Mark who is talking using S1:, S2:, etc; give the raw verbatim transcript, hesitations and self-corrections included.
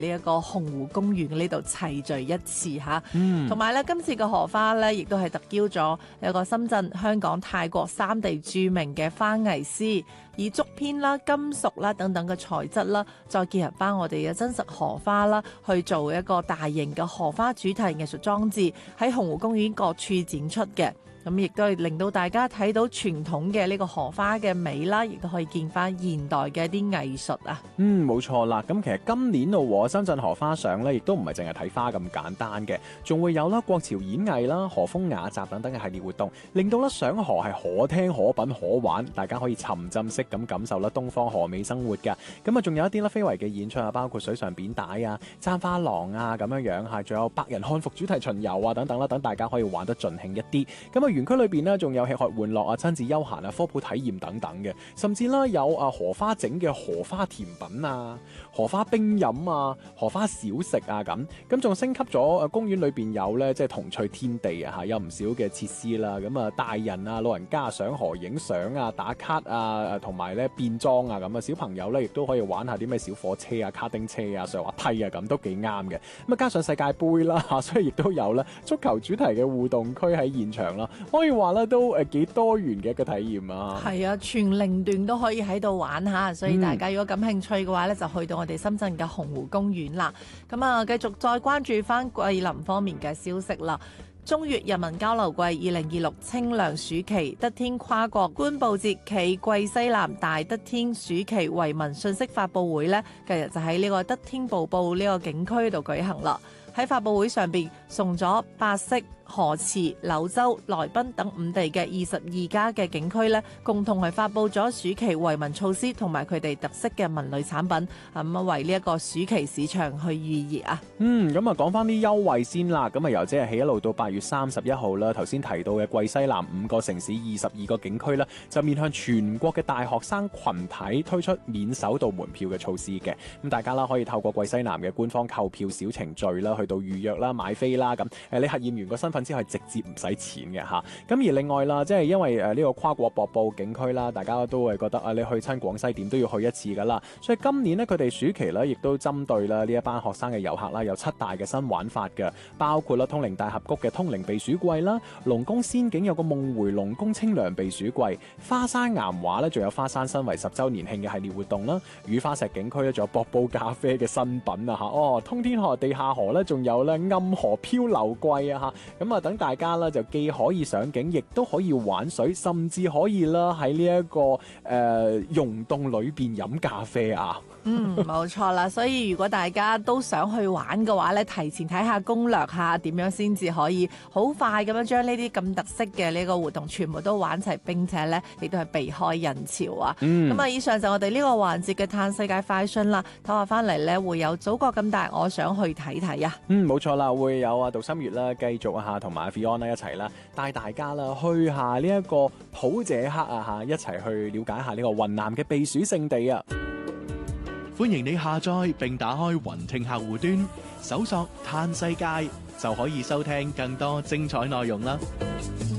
S1: 呢一個洪湖公園呢度齊聚一次嚇，
S2: 嗯，
S1: 同埋咧今次嘅荷花咧，亦都係特邀咗有個深圳、香港、泰國三地著名嘅花藝師，以竹編啦、金屬啦等等嘅材質啦，再結合翻我哋嘅真實荷花啦，去做一個大型嘅荷花主題藝術裝置，喺洪湖公園各處展出嘅。咁亦都係令到大家睇到傳統嘅呢個荷花嘅美啦，亦都可以見翻現代嘅一啲藝術啊。
S2: 嗯，冇錯啦。咁其實今年咯，深圳荷花賞咧，亦都唔係淨係睇花咁簡單嘅，仲會有啦國潮演藝啦、荷風雅集等等嘅系列活動，令到咧賞荷係可聽可品可玩，大家可以沉浸式咁感受啦東方荷美生活㗎。咁啊，仲有一啲咧非遺嘅演出啊，包括水上扁帶啊、簪花廊啊咁樣樣嚇，仲有百人漢服主題巡遊啊等等啦，等大家可以玩得盡興一啲。咁啊，園區裏邊呢，仲有吃喝玩樂啊、親子休閒啊、科普體驗等等嘅，甚至啦有啊荷花整嘅荷花甜品啊、荷花冰飲啊、荷花小食啊咁，咁仲升級咗。公園裏邊有咧即係童趣天地啊嚇，有唔少嘅設施啦。咁啊，大人啊、老人家上河影相啊、打卡啊，同埋咧變裝啊咁啊，小朋友咧亦都可以玩下啲咩小火車啊、卡丁車啊、上滑梯啊咁，都幾啱嘅。咁啊，加上世界盃啦嚇，所以亦都有咧足球主題嘅互動區喺現場啦，可以話咧都誒幾多元嘅一個體驗啊！
S1: 係啊，全齡段都可以喺度玩下，所以大家如果感興趣嘅話咧，就去到我哋深圳嘅洪湖公園啦。咁啊，繼續再關注翻桂林方面嘅消息啦。中越人民交流季二零二六清涼暑期德天跨國觀報節暨桂西南大德天暑期維民信息發佈會呢，近日就喺呢個德天瀑布呢個景區度舉行啦。喺發佈會上邊送咗百色、河池、柳州、來賓等五地嘅二十二家嘅景區咧，共同係發佈咗暑期惠民措施同埋佢哋特色嘅文旅產品，咁啊為呢一個暑期市場去預熱啊。
S2: 嗯，咁啊講翻啲優惠先啦。咁啊由即日起一路到八月三十一號啦，頭先提到嘅桂西南五個城市二十二個景區啦，就面向全國嘅大學生群體推出免首度門票嘅措施嘅。咁大家啦可以透過桂西南嘅官方購票小程序啦，去到預約啦、買飛啦，咁誒你核驗完個身份之後係直接唔使錢嘅嚇。咁而另外啦，即係因為誒呢個跨國瀑布景區啦，大家都係覺得啊，你去親廣西點都要去一次噶啦。所以今年呢，佢哋暑期咧亦都針對啦呢一班學生嘅遊客啦，有七大嘅新玩法嘅，包括啦通靈大峽谷嘅通靈避暑季啦，龍宮仙境有個夢回龍宮清涼避暑季，花山岩畫咧仲有花山新圍十週年慶嘅系列活動啦，雨花石景區咧仲有瀑布咖啡嘅新品啊嚇，哦通天河地下河咧仲有咧暗河漂流季啊嚇，咁啊等大家啦就既可以上景，亦都可以玩水，甚至可以啦喺呢一個誒、呃、溶洞裏邊飲咖啡啊！
S1: 嗯，冇錯啦，所以如果大家都想去玩嘅話咧，提前睇下攻略下點樣先至可以好快咁樣將呢啲咁特色嘅呢個活動全部都玩齊，並且咧亦都係避開人潮啊！咁啊、嗯，以上就我哋呢個環節嘅嘆世界快訊啦，睇下翻嚟咧會有祖國咁大，我想去睇睇啊！
S2: 嗯，冇錯啦，會有啊杜心月啦，繼續啊同埋 Fiona 一齊啦，帶大家啦去下呢一個普者克啊嚇，一齊去了解下呢個雲南嘅避暑勝地啊！
S3: 歡迎你下載並打開雲聽客戶端，搜索嘆世界就可以收聽更多精彩內容啦！